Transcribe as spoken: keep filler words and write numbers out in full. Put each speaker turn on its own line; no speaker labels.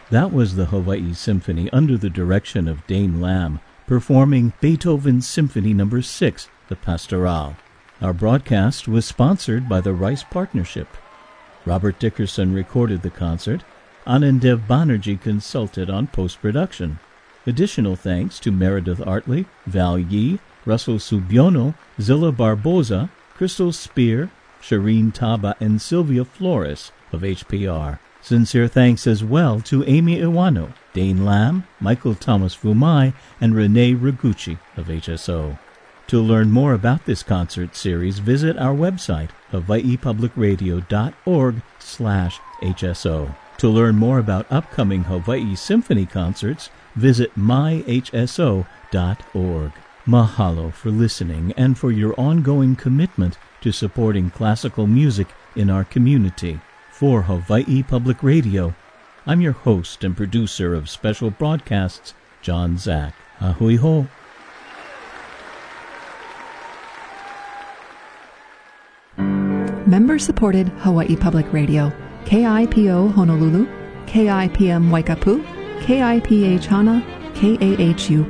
That was the Hawaii Symphony under the direction of Dane Lamb, performing Beethoven's Symphony Number six, the Pastoral. Our broadcast was sponsored by the Rice Partnership. Robert Dickerson recorded the concert. Anandev Banerjee consulted on post-production. Additional thanks to Meredith Artley, Val Yee, Russell Subiono, Zilla Barboza, Crystal Spear, Shireen Taba, and Sylvia Flores of H P R. Sincere thanks as well to Amy Iwano, Dane Lamb, Michael Thomas Fumai, and Renee Rigucci of H S O. To learn more about this concert series, visit our website, hawaii public radio dot org slash H S O. To learn more about upcoming Hawaii Symphony concerts, visit my h s o dot org. Mahalo for listening and for your ongoing commitment to supporting classical music in our community. For Hawaii Public Radio, I'm your host and producer of special broadcasts, John Zach. Ahui ho.
Member-supported Hawaii Public Radio. K I P O Honolulu, K I P M Waikapu, K I P H Hana, K A H U